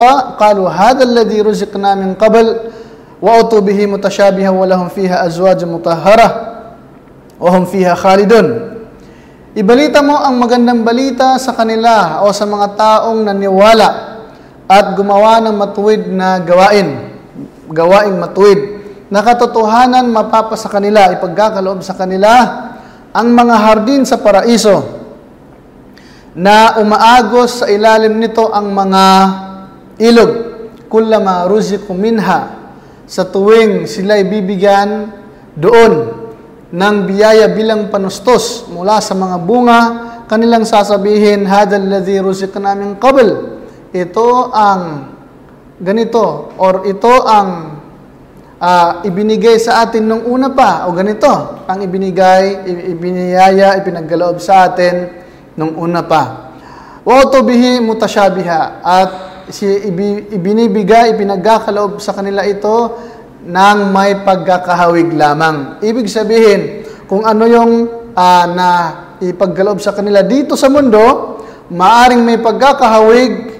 قالوا هذا الذي رزقنا من قبل وأتوا به متشابها ولهم فيها أزواج مطهرة وهم فيها خالدون. Ibalita mo ang magandang balita sa kanila o sa mga taong naniwala at gumawa ng matuwid na gawaing matuwid na katotohanan mapapa sa kanila, ipagkakaloob sa kanila ang mga hardin sa paraiso na umaagos sa ilalim nito ang mga ilog, kullama ruziqu minha, sa tuwing sila'y bibigyan doon ng biyaya bilang panustos mula sa mga bunga, kanilang sasabihin, hadal ladhi ruziqna min qabl, ito ang ganito, or ito ang ibinigay sa atin nung una pa, o ganito ang ibiniyaya, ipinagkaloob sa atin nung una pa. Wa utubihi mutasyabiha, at ibinibigay, ipinagkakaloob sa kanila ito ng may pagkakahawig lamang. Ibig sabihin, kung ano yung na ipagkaloob sa kanila dito sa mundo, maaring may pagkakahawig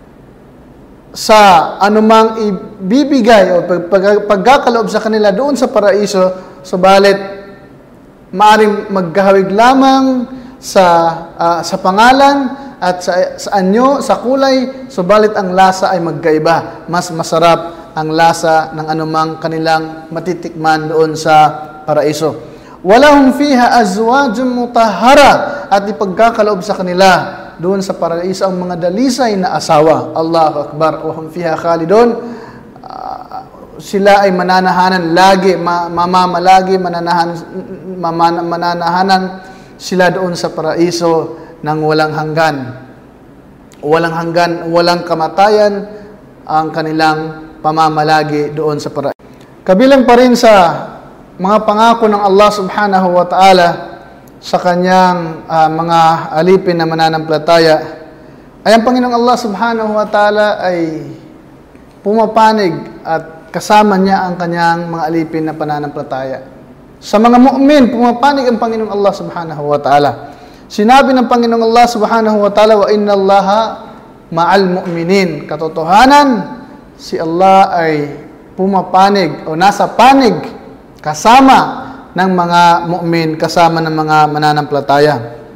sa anumang ibibigay o pagkakaloob sa kanila doon sa paraiso, subalit maaring magkahawig lamang sa pangalan at sa anyo, sa kulay, subalit ang lasa ay magkaiba. Mas masarap ang lasa ng anumang kanilang matitikman doon sa paraiso. Walahum fiha azwajun mutahhara, at ipagkakaloob sa kanila doon sa paraiso ang mga dalisay na asawa. Allahu Akbar. Wa hum fiha khalidun. Sila ay mananahanan lagi, mamamalagi, mananahanan sila doon sa paraiso ng walang hanggan. Walang kamatayan ang kanilang pamamalagi doon sa paraiso. Kabilang pa rin sa mga pangako ng Allah subhanahu wa ta'ala sa kanyang mga alipin na mananampalataya ay ang Panginoong Allah subhanahu wa ta'ala ay pumapanig at kasama niya ang kanyang mga alipin na pananampalataya. Sa mga mu'min, pumapanig ang Panginoong Allah subhanahu wa ta'ala. Sinabi ng Panginoong Allah subhanahu wa ta'ala, wa inna Allaha ma'al mu'minin. Katotohanan, si Allah ay pumapanig o nasa panig kasama ng mga mu'min, kasama ng mga mananampalataya.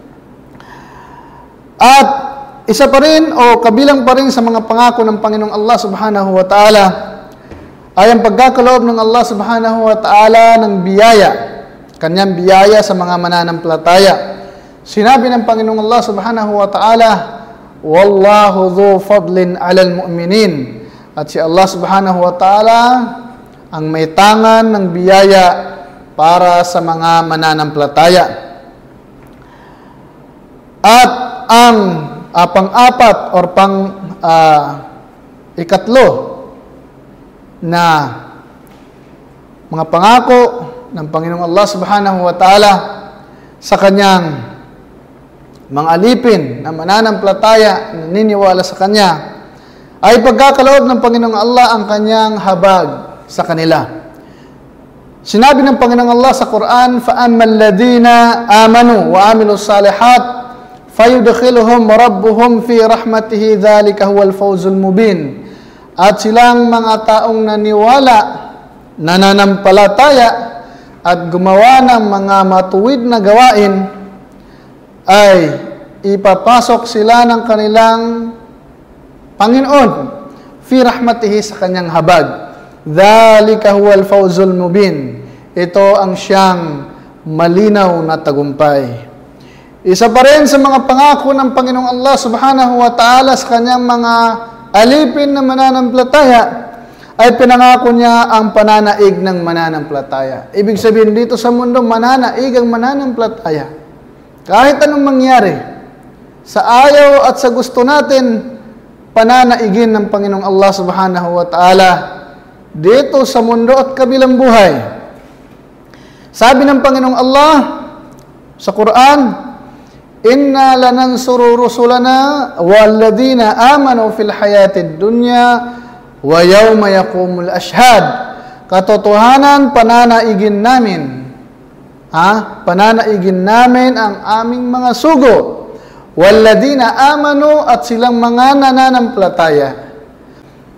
At isa pa rin o kabilang pa rin sa mga pangako ng Panginoong Allah subhanahu wa ta'ala ay ang pagkakaloob ng Allah subhanahu wa ta'ala ng biyaya, kanyang biyaya sa mga mananampalataya. Sinabi ng Panginoong Allah subhanahu wa ta'ala, wallahu dhu fadlin 'alal mu'minin. At si Allah subhanahu wa ta'ala ang may tangan ng biyaya para sa mga mananampalataya. At ang pang-apat or ikatlo na mga pangako ng Panginoong Allah subhanahu wa ta'ala sa kanyang mga alipin na mananampalataya, naniniwala sa kanya, ay pagkakaloob ng Panginoong Allah ang kanyang habag sa kanila. Sinabi ng Panginoong Allah sa Quran, فَأَمَّا الَّذِينَ آمَنُوا وَعَمِلُوا الصَّالِحَاتِ فَيُدْخِلُهُمْ رَبُّهُمْ فِي رَحْمَتِهِ ذَلِكَ هُوَ الْفَوْزُ الْمُبِينُ. At silang mga taong naniwala, nananampalataya, at gumawa ng mga matuwid na gawain, ay ipapasok sila ng kanilang Panginoon fi rahmatihi, sa kanyang habag. Dhalika huwal fawzul mubin. Ito ang siyang malinaw na tagumpay. Isa pa rin sa mga pangako ng Panginoong Allah subhanahu wa ta'ala sa kanyang mga alipin na mananampalataya ay pinangako niya ang pananaig ng mananampalataya. Ibig sabihin dito sa mundo, mananaig ang mananampalataya. Kahit anong mangyari, sa ayaw at sa gusto natin, pananaigin ng Panginoong Allah subhanahu wa ta'ala dito sa mundo at kabilang buhay. Sabi ng Panginoong Allah sa Quran, inna lanansuru rusulana walladhina amanu fil hayatid dunya wa yawma yaqumul ashhad. Katotohanan, pananaigin namin. Pananaigin namin ang aming mga sugo. Walladhina amanu, at silang mga nananampalataya.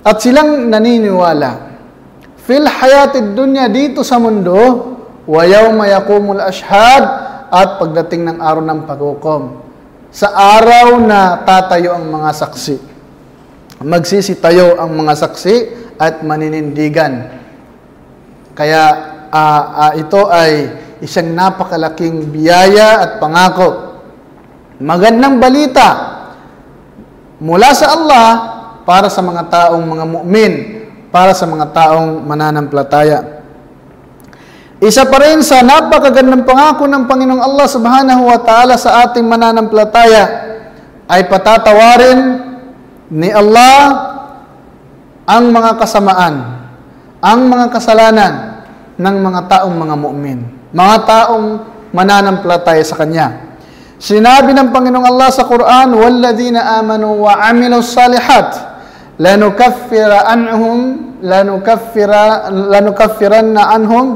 At silang naniniwala. Fil hayatid dunya, dito sa mundo, wa yawma yaqumul ashhad, at pagdating ng araw ng paghukom. Sa araw na tatayo ang mga saksi. Magsisitayo ang mga saksi at maninindigan. Kaya ito ay isang napakalaking biyaya at pangako. Magandang balita mula sa Allah para sa mga taong mga mu'min, para sa mga taong mananampalataya. Isa pa rin sa napakagandang pangako ng Panginoong Allah Subhanahu wa Ta'ala sa ating mananampalataya ay patatawarin ni Allah ang mga kasamaan, ang mga kasalanan ng mga taong mga mu'min, mga taong mananampalataya sa Kanya. Sinabi ng Panginoong Allah sa Quran, "Walladhina amanu wa 'amilus salihat lanukaffiranna anhum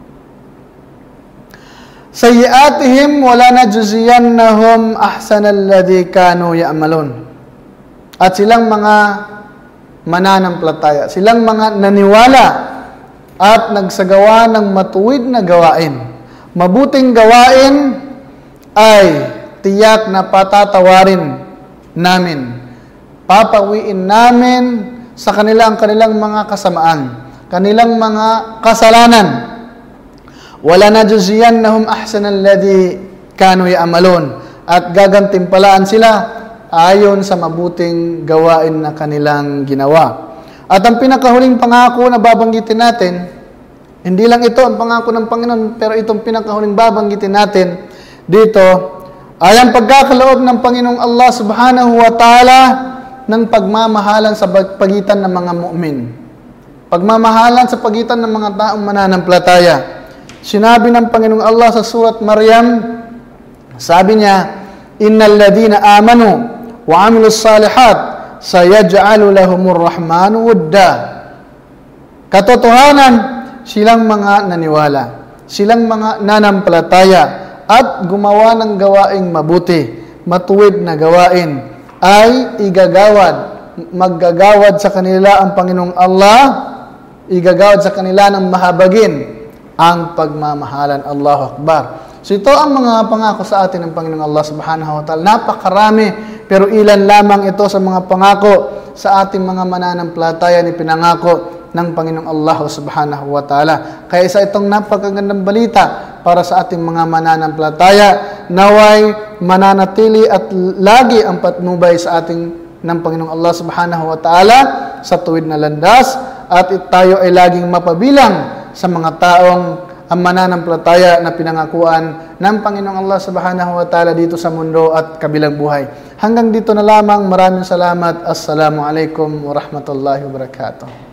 sayyi'atihim wa lanajziyannahum ahsanal ladzi kanu ya'malun." At silang mga mananampalataya, silang mga naniwala at nagsagawa ng matuwid na gawain. Mabuting gawain ay tiyak na patatawarin namin. Papawiin namin sa kanilang mga kasamaan, kanilang mga kasalanan. Wala najziyannahum ahsanal ladzi kanu ya'malun, at gagantimpalaan sila ayon sa mabuting gawain na kanilang ginawa. At ang pinakahuling pangako na babanggitin natin, hindi lang ito ang pangako ng Panginoon, pero itong pinakahuling babanggitin natin dito ay ang pagkakaloob ng Panginoong Allah Subhanahu wa Ta'ala ng pagmamahalan sa pagitan ng mga mu'min. Pagmamahalan sa pagitan ng mga taong mananampalataya. Sinabi ng Panginoong Allah sa surat Maryam, sabi niya, "Innal ladina amanu wa 'amilus salihat sayaj'alu lahumur rahmanu wudda." Katotohanan, silang mga naniwala, silang mga nanampalataya at gumawa ng gawaing mabuti, matuwid na gawain, ay maggagawad sa kanila ang Panginoong Allah, igagawad sa kanila ng mahabagin ang pagmamahalan. Allahu Akbar. So ito ang mga pangako sa atin ng Panginoong Allah Subhanahu wa Ta'ala. Napakarami, pero ilan lamang ito sa mga pangako sa ating mga mananampalataya ni pinangako ng Panginoong Allah Subhanahu wa Ta'ala. Kaya isa itong napakagandang balita para sa ating mga mananampalataya, naway mananatili at lagi ang patnubay sa ating ng Panginoong Allah Subhanahu wa Ta'ala sa tuwid na landas, at tayo ay laging mapabilang sa mga taong ang mananampalataya na pinangakuan ng Panginoong Allah Subhanahu wa Ta'ala dito sa mundo at kabilang buhay. Hanggang dito na lamang. Maraming salamat. Assalamualaikum warahmatullahi wabarakatuh.